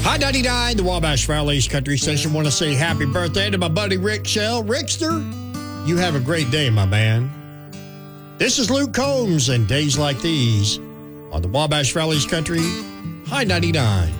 I-99, the Wabash Valley's Country Station. Want to say happy birthday to my buddy Rick Shell. Rickster, you have a great day, my man. This is Luke Combs and Days Like These on the Wabash Valley's Country, High 99.